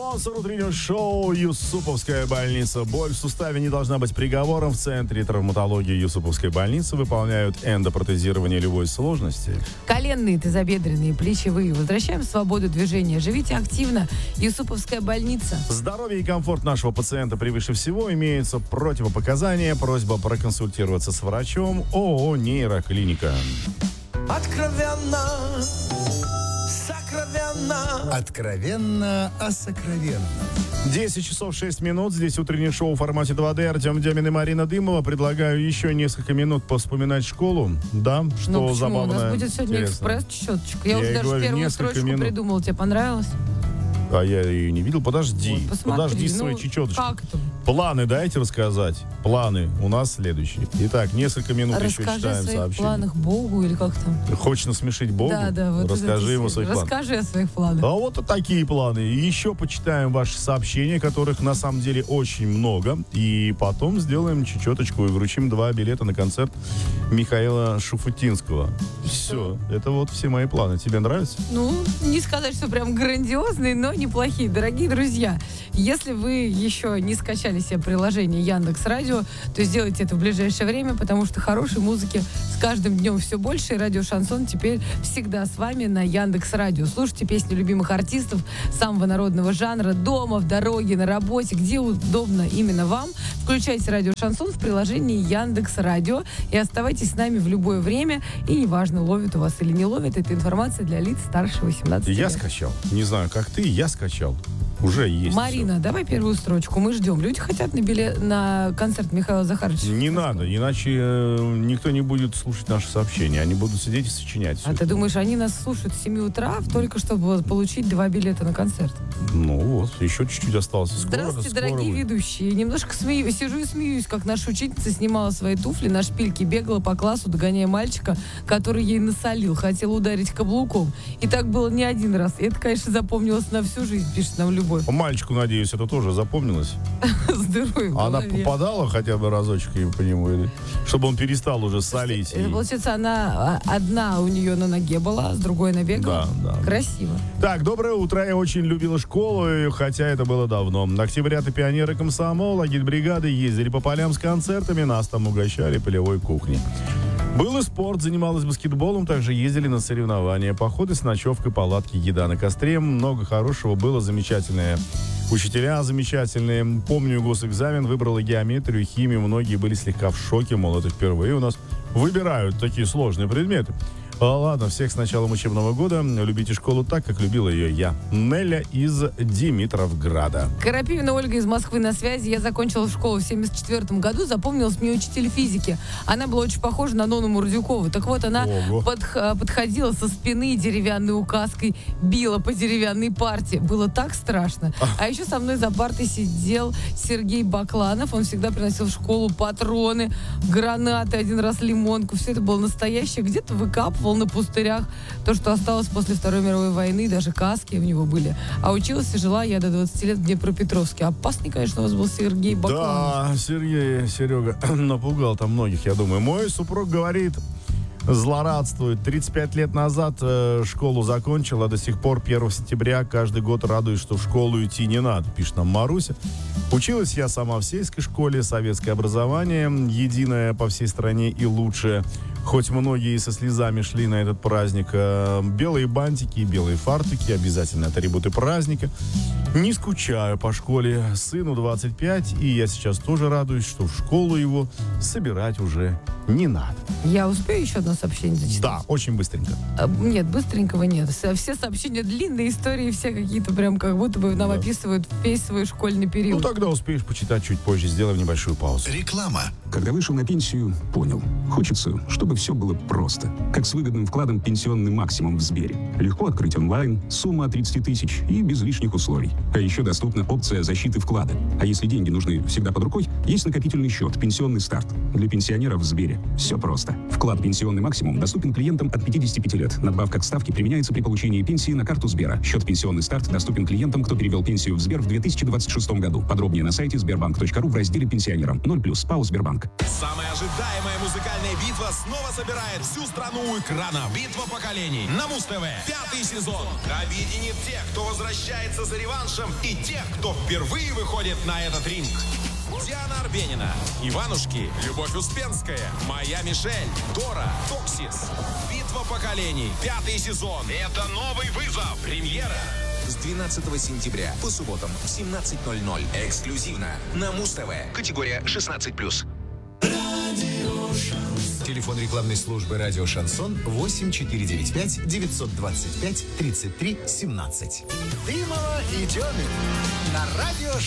Спонсор утреннего шоу Юсуповская больница. Боль в суставе не должна быть приговором. В Центре травматологии Юсуповской больницы выполняют эндопротезирование любой сложности. Коленные, тазобедренные, плечевые. Возвращаем свободу движения. Живите активно. Юсуповская больница. Здоровье и комфорт нашего пациента превыше всего. Имеются противопоказания. Просьба проконсультироваться с врачом. ООО «Нейроклиника». Откровенно, сокровенно. Откровенно о сокровенном. 10 часов 6 минут. Здесь утреннее шоу в формате 2D. Артем Демин и Марина Дымова. Предлагаю еще несколько минут повспоминать школу. Да, что Ну почему? забавно. У нас будет сегодня интересно. экспресс-четочка. Я Я уже и даже говорю, первую несколько строчку минут. придумала. Тебе понравилось? А я ее не видел. Подожди. Вот, посмотри. Подожди свои Ну, чечеточки. как это? Планы дайте рассказать. Планы у нас следующие. Итак, несколько минут еще Расскажи о читаем своих сообщения. планах Богу или как там? Хочешь насмешить Богу? Да, вот Расскажи ему о своих планах. Расскажи о своих планах. А вот такие планы. И еще почитаем ваши сообщения, которых на самом деле очень много. И потом сделаем чечеточку и вручим 2 билета на концерт Михаила Шуфутинского. Все. Это вот все мои планы. Тебе нравится? Ну, не сказать, что прям грандиозные, но неплохие. Дорогие друзья, если вы еще не скачали себе приложение Яндекс.Радио, то сделайте это в ближайшее время, потому что хорошей музыки с каждым днем все больше, и радио «Шансон» теперь всегда с вами на Яндекс.Радио. Слушайте песни любимых артистов самого народного жанра дома, в дороге, на работе, где удобно именно вам. Включайте радио «Шансон» в приложении Яндекс.Радио и оставайтесь с нами в любое время. И неважно, ловит у вас или не ловит, это информация для лиц старше 18 лет. Я скачал. Не знаю, как ты, я скачал. Уже есть. Марина, давай первую строчку. Мы ждем. Люди хотят на концерт Михаила Захаровича. Не надо, иначе никто не будет слушать наши сообщения. Они будут сидеть и сочинять. А ты думаешь, они нас слушают с 7 утра, только чтобы получить 2 билета на концерт? Ну вот, еще чуть-чуть осталось. Здравствуйте, Скоро дорогие будет. ведущие. Немножко сижу и смеюсь, как наша учительница снимала свои туфли на шпильке, бегала по классу, догоняя мальчика, который ей насолил, хотела ударить каблуком. И так было не один раз. И это, конечно, запомнилось на всю жизнь, пишет нам Любовь. Мальчику, надеюсь, это тоже запомнилось. Здоровье в Она голове. попадала хотя бы разочек по нему, или чтобы он перестал уже солить. Это, получается, она одна у нее на ноге была, с другой набегала. Да. Красиво. Так, доброе утро. Я очень любила школу, хотя это было давно. Октябрята, пионеры комсомола, агитбригады ездили по полям с концертами, нас там угощали полевой кухней. Был и спорт, занималась баскетболом, также ездили на соревнования, походы с ночевкой, палатки, еда на костре. Много хорошего было, замечательные учителя, замечательные. Помню, госэкзамен, выбрала геометрию, химию. Многие были слегка в шоке, мол, это впервые у нас выбирают такие сложные предметы. Ладно, всех с началом учебного года. Любите школу так, как любила ее я. Неля из Димитровграда. Карапивина Ольга из Москвы на связи. Я закончила школу в 1974 году. Запомнилась мне учитель физики. Она была очень похожа на Нону Мурдюкову. Так вот, она подходила со спины деревянной указкой, била по деревянной парте. Было так страшно. А еще со мной за партой сидел Сергей Бакланов. Он всегда приносил в школу патроны, гранаты, один раз лимонку. Все это было настоящее. Где-то выкапывал на пустырях то, что осталось после Второй мировой войны, даже каски у него были. А училась и жила я до 20 лет в Днепропетровске. Опасный, конечно, у вас был Сергей Бакланов. Да, Серега напугал там многих, я думаю. Мой супруг говорит, злорадствует. 35 лет назад школу закончил, а до сих пор 1 сентября каждый год радуюсь, что в школу идти не надо, пишет нам Маруся. Училась я сама в сельской школе, советское образование, единое по всей стране и лучшее. Хоть многие со слезами шли на этот праздник. Белые бантики и белые фартуки, обязательно атрибуты праздника. Не скучаю по школе. Сыну 25, и я сейчас тоже радуюсь, что в школу его собирать уже не надо. Я успею еще одно сообщение зачитать? Да, очень быстренько. Нет, быстренького нет. Все сообщения длинные, истории все какие-то прям как будто бы нам описывают весь свой школьный Ну, период. тогда успеешь почитать чуть позже. Сделаем небольшую паузу. Реклама. Когда вышел на пенсию, понял. Хочется, чтобы все было просто. Как с выгодным вкладом «Пенсионный максимум» в Сбере. Легко открыть онлайн, сумма от 30 тысяч и без лишних условий. А еще доступна опция защиты вклада. А если деньги нужны всегда под рукой, есть накопительный счет «Пенсионный старт». Для пенсионеров в Сбере все просто. Вклад «Пенсионный максимум» доступен клиентам от 55 лет. Надбавка к ставке применяется при получении пенсии на карту Сбера. Счет «Пенсионный старт» доступен клиентам, кто перевел пенсию в Сбер в 2026 году. Подробнее на сайте sberbank.ru в разделе «Пенсионерам». 0+, ПАО «Сбербанк». Самая ожидаемая музыкальная битва снова снова собирает всю страну у экрана. Битва поколений на Муз-ТВ. 5-й сезон. Объединит тех, кто возвращается за реваншем, и тех, кто впервые выходит на этот ринг. Диана Арбенина, Иванушки, Любовь Успенская, Моя Мишель, Дора, Токсис. Битва поколений. 5-й сезон. Это новый вызов. Премьера. С 12 сентября по субботам в 17:00. Эксклюзивно на Муз-ТВ. Категория 16+. Телефон рекламной службы «Радио Шансон» 8495 925 33 17. Дымова и Демин на радио